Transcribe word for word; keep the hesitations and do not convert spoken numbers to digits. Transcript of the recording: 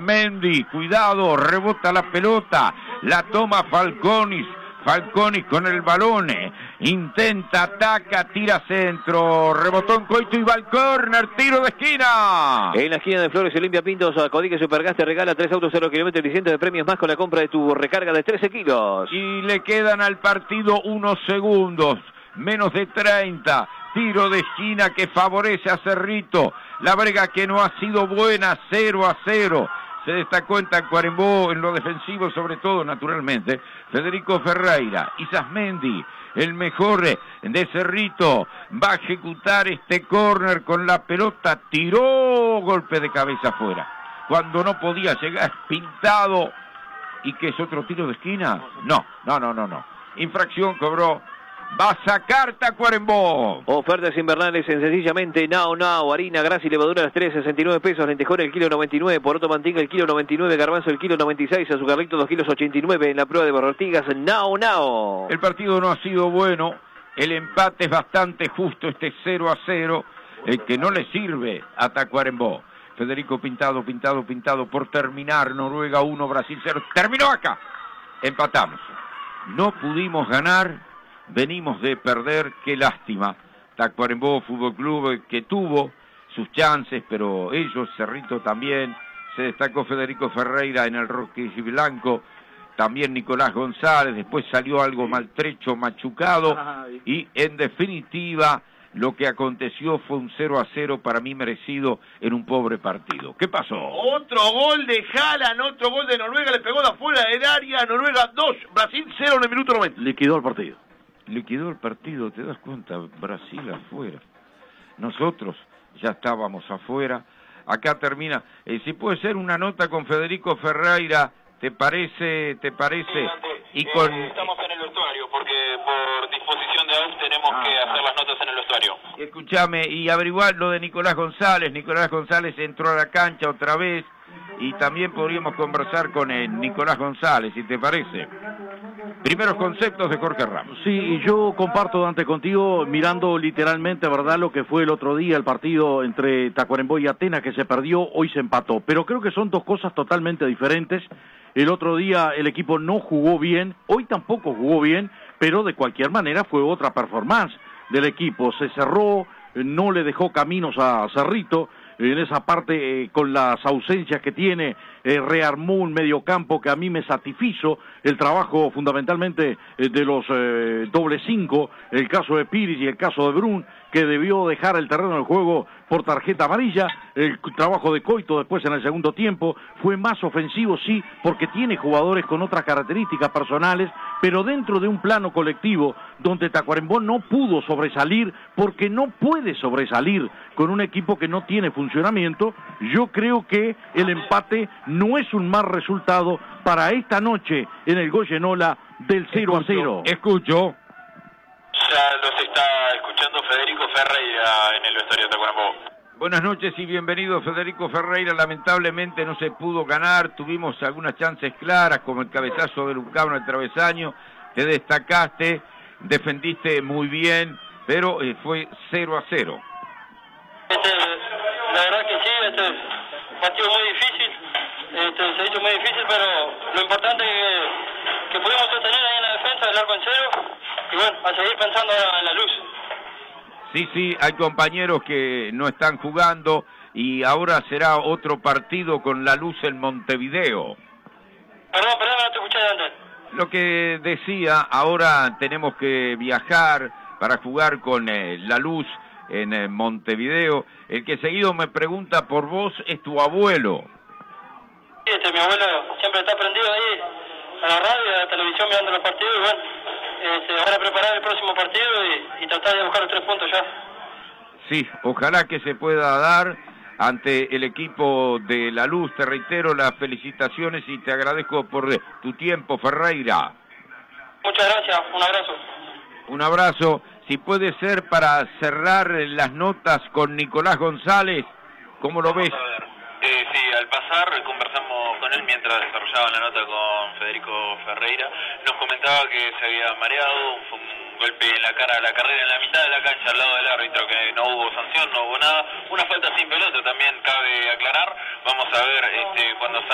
Isasmendi, cuidado, rebota la pelota, la toma Falconis, Falconis con el balón, intenta, ataca, tira centro, rebotó en Coito y va al córner, tiro de esquina. En la esquina de Flores Olimpia Pintos, Codique Supergas te regala tres autos cero kilómetros y cientos de premios más con la compra de tu recarga de trece kilos. Y le quedan al partido unos segundos, menos de treinta, tiro de esquina que favorece a Cerrito, la brega que no ha sido buena, cero a cero. Se destacó en Tacuarembó, en lo defensivo sobre todo, naturalmente, Federico Ferreira. Isasmendi, el mejor de Cerrito, va a ejecutar este córner con la pelota, tiró, golpe de cabeza afuera. Cuando no podía llegar, Pintado, ¿y qué es otro tiro de esquina? No, no, no, no, no. Infracción cobró. Va a sacar Tacuarembó. Ofertas invernales en sencillamente Now Now. Harina, grasa y levadura a las tres, sesenta y nueve pesos. Lentejones el kilo noventa y nueve. Poroto manteca el kilo noventa y nueve. Garbanzo el kilo noventa y seis. Azucarrito dos kilos ochenta y nueve. En la prueba de Borrotigas, Now Now. El partido no ha sido bueno. El empate es bastante justo, este cero a cero, el que no le sirve a Tacuarembó. Federico Pintado, Pintado, Pintado por terminar. Noruega uno, Brasil cero. Terminó acá. Empatamos. No pudimos ganar. Venimos de perder, qué lástima. Tacuarembó Fútbol Club que tuvo sus chances, pero ellos, Cerrito también, se destacó Federico Ferreira en el Roque Blanco, también Nicolás González, después salió algo maltrecho, machucado, y en definitiva lo que aconteció fue un cero a cero para mí merecido en un pobre partido. ¿Qué pasó? Otro gol de Haaland, otro gol de Noruega, le pegó de afuera del área, Noruega dos, Brasil cero en el minuto noventa. Liquidó el partido. Liquidó el partido, ¿te das cuenta? Brasil afuera. Nosotros ya estábamos afuera. Acá termina. Eh, si puede ser una nota con Federico Ferreira, ¿te parece? ¿Te parece? Sí, y con... eh, estamos en el vestuario, porque por disposición de A U F tenemos ah, que hacer las notas en el vestuario. Escúchame, y averiguar lo de Nicolás González. Nicolás González entró a la cancha otra vez, y también podríamos conversar con el Nicolás González, si te parece. Primeros conceptos de Jorge Ramos. Sí, y yo comparto, Dante, contigo, mirando literalmente, ¿verdad?, lo que fue el otro día, el partido entre Tacuarembó y Atenas, que se perdió, hoy se empató. Pero creo que son dos cosas totalmente diferentes. El otro día el equipo no jugó bien, hoy tampoco jugó bien, pero de cualquier manera fue otra performance del equipo. Se cerró, no le dejó caminos a Cerrito, en esa parte eh, con las ausencias que tiene, eh, rearmó un mediocampo que a mí me satisfizo, el trabajo fundamentalmente eh, de los eh, doble cinco, el caso de Piris y el caso de Brun, que debió dejar el terreno del juego por tarjeta amarilla. El trabajo de Coito después en el segundo tiempo fue más ofensivo, sí, porque tiene jugadores con otras características personales, pero dentro de un plano colectivo donde Tacuarembó no pudo sobresalir, porque no puede sobresalir con un equipo que no tiene funcionamiento. Yo creo que el empate no es un mal resultado para esta noche en el Goyenola del cero a cero. Escucho. Ya los está escuchando Federico Ferreira en el vestuario de Tacuarembó. Buenas noches y bienvenido, Federico Ferreira. Lamentablemente no se pudo ganar, tuvimos algunas chances claras, como el cabezazo de Lucano al travesaño. Te destacaste, defendiste muy bien, pero eh, fue cero a cero. Este, la verdad que sí, este partido muy difícil, este, se ha hecho muy difícil, pero lo importante es que, que pudimos sostener ahí en la defensa, el arco en cero, y bueno, a seguir pensando en la luz. Sí, sí, hay compañeros que no están jugando y ahora será otro partido con la luz en Montevideo. Perdón, perdón, no te escuché antes. Lo que decía, ahora tenemos que viajar para jugar con eh, la luz en eh, Montevideo. El que seguido me pregunta por vos es tu abuelo. Sí, este, mi abuelo siempre está prendido ahí a la radio, a la televisión mirando los partidos y bueno, eh, se van a preparar el próximo partido y, y tratar de buscar los tres puntos ya. Sí, ojalá que se pueda dar ante el equipo de La Luz. Te reitero las felicitaciones y te agradezco por tu tiempo, Ferreira. Muchas gracias, un abrazo. Un abrazo. Si puede ser para cerrar las notas con Nicolás González, ¿cómo lo ves? Eh, sí, al pasar conversamos con él mientras desarrollaba la nota con Federico Ferreira. Nos comentaba que se había mareado, fue un golpe en la cara a la carrera en la mitad de la cancha al lado del árbitro, que no hubo sanción, no hubo nada. Una falta sin pelota también cabe aclarar. Vamos a ver este, cuando